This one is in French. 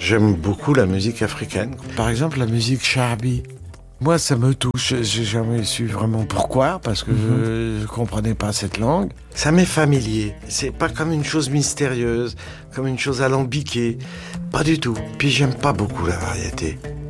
J'aime beaucoup la musique africaine. Par exemple, la musique charbi. Moi, ça me touche. J'ai jamais su vraiment pourquoi, parce que je comprenais pas cette langue. Ça m'est familier. C'est pas comme une chose mystérieuse, comme une chose alambiquée. Pas du tout. Puis j'aime pas beaucoup la variété.